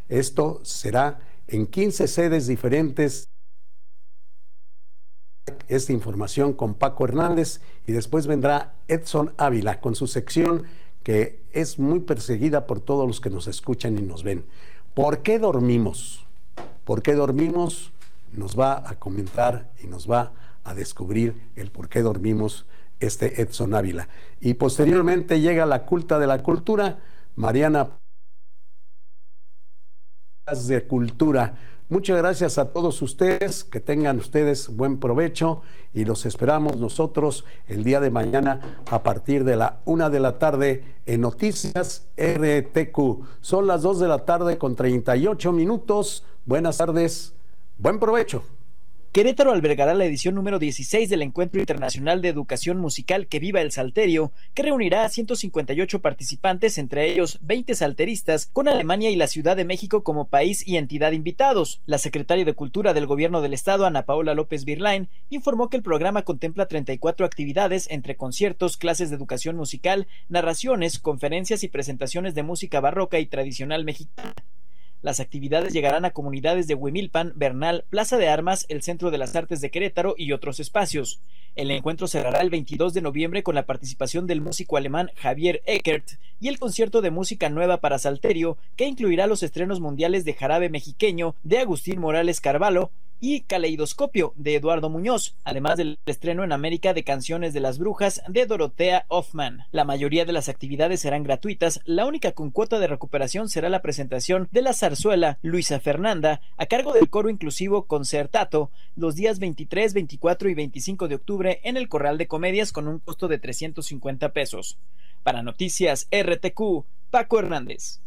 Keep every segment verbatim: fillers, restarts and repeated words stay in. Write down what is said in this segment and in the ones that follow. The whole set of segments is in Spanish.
Esto será en quince sedes diferentes. Esta información con Paco Hernández y después vendrá Edson Ávila con su sección que es muy perseguida por todos los que nos escuchan y nos ven. ¿Por qué dormimos? ¿Por qué dormimos? Nos va a comentar y nos va a descubrir el por qué dormimos este Edson Ávila. Y posteriormente llega la culta de la cultura, Mariana de Cultura. Muchas gracias a todos ustedes, que tengan ustedes buen provecho y los esperamos nosotros el día de mañana a partir de la una de la tarde en Noticias R T Q. Son las dos de la tarde con treinta y ocho minutos. Buenas tardes, buen provecho. Querétaro albergará la edición número dieciséis del Encuentro Internacional de Educación Musical Que Viva el Salterio, que reunirá a ciento cincuenta y ocho participantes, entre ellos veinte salteristas, con Alemania y la Ciudad de México como país y entidad invitados. La secretaria de Cultura del Gobierno del Estado, Ana Paola López Virlain, informó que el programa contempla treinta y cuatro actividades entre conciertos, clases de educación musical, narraciones, conferencias y presentaciones de música barroca y tradicional mexicana. Las actividades llegarán a comunidades de Huimilpan, Bernal, Plaza de Armas, el Centro de las Artes de Querétaro y otros espacios. El encuentro cerrará el veintidós de noviembre con la participación del músico alemán Javier Eckert y el concierto de música nueva para Salterio, que incluirá los estrenos mundiales de Jarabe Mexiqueño de Agustín Morales Carvalho y Caleidoscopio de Eduardo Muñoz, además del estreno en América de Canciones de las Brujas de Dorotea Hoffman. La mayoría de las actividades serán gratuitas, la única con cuota de recuperación será la presentación de la zarzuela Luisa Fernanda, a cargo del coro inclusivo Concertato, los días veintitrés, veinticuatro y veinticinco de octubre en el Corral de Comedias con un costo de trescientos cincuenta pesos. Para Noticias R T Q, Paco Hernández.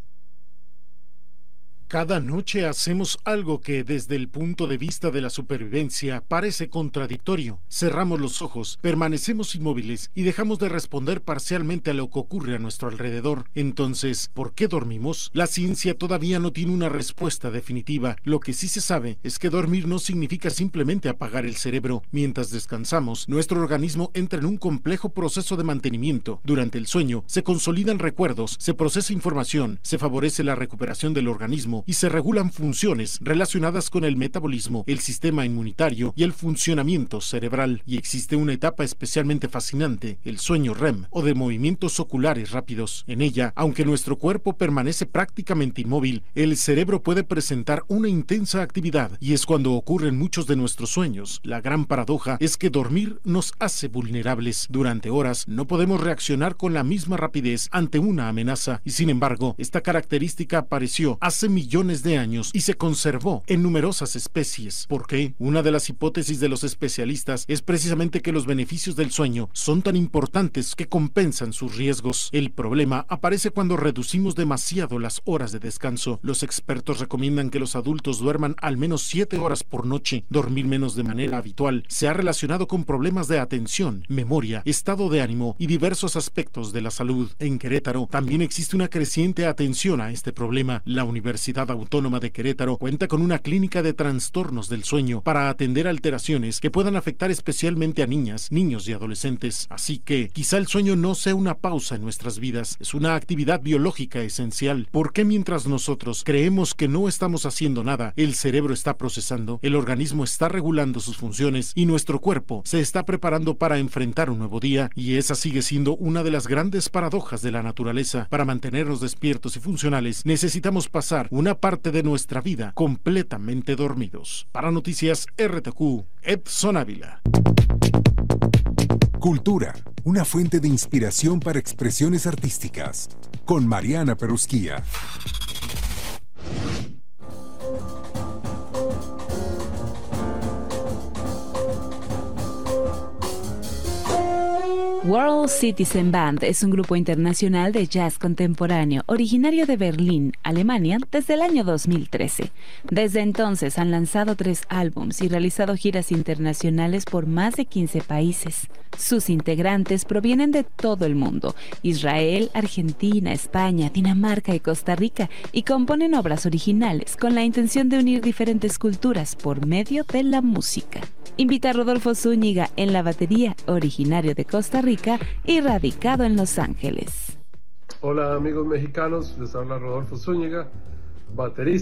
Cada noche hacemos algo que desde el punto de vista de la supervivencia parece contradictorio. Cerramos los ojos, permanecemos inmóviles y dejamos de responder parcialmente a lo que ocurre a nuestro alrededor. Entonces, ¿por qué dormimos? La ciencia todavía no tiene una respuesta definitiva. Lo que sí se sabe es que dormir no significa simplemente apagar el cerebro. Mientras descansamos, nuestro organismo entra en un complejo proceso de mantenimiento. Durante el sueño, se consolidan recuerdos, se procesa información, se favorece la recuperación del organismo y se regulan funciones relacionadas con el metabolismo, el sistema inmunitario y el funcionamiento cerebral. Y existe una etapa especialmente fascinante, el sueño R E M, o de movimientos oculares rápidos. En ella, aunque nuestro cuerpo permanece prácticamente inmóvil, el cerebro puede presentar una intensa actividad, y es cuando ocurren muchos de nuestros sueños. La gran paradoja es que dormir nos hace vulnerables. Durante horas no podemos reaccionar con la misma rapidez ante una amenaza, y sin embargo, esta característica apareció hace millones de años y se conservó en numerosas especies. ¿Por qué? Una de las hipótesis de los especialistas es precisamente que los beneficios del sueño son tan importantes que compensan sus riesgos. El problema aparece cuando reducimos demasiado las horas de descanso. Los expertos recomiendan que los adultos duerman al menos siete horas por noche. Dormir menos de manera habitual se ha relacionado con problemas de atención, memoria, estado de ánimo y diversos aspectos de la salud. En Querétaro también existe una creciente atención a este problema. La Universidad Autónoma de Querétaro cuenta con una clínica de trastornos del sueño para atender alteraciones que puedan afectar especialmente a niñas, niños y adolescentes. Así que quizá el sueño no sea una pausa en nuestras vidas, es una actividad biológica esencial. ¿Por qué mientras nosotros creemos que no estamos haciendo nada, el cerebro está procesando, el organismo está regulando sus funciones y nuestro cuerpo se está preparando para enfrentar un nuevo día? Y esa sigue siendo una de las grandes paradojas de la naturaleza. Para mantenernos despiertos y funcionales, necesitamos pasar una parte de nuestra vida completamente dormidos. Para Noticias R T Q, Edson Ávila. Cultura, una fuente de inspiración para expresiones artísticas, con Mariana Perusquía. World Citizen Band es un grupo internacional de jazz contemporáneo originario de Berlín, Alemania, desde el año dos mil trece. Desde entonces han lanzado tres álbums y realizado giras internacionales por más de quince países. Sus integrantes provienen de todo el mundo: Israel, Argentina, España, Dinamarca y Costa Rica, y componen obras originales con la intención de unir diferentes culturas por medio de la música. Invita a Rodolfo Zúñiga en la batería, originario de Costa Rica y radicado en Los Ángeles. Hola amigos mexicanos, les habla Rodolfo Zúñiga, baterista.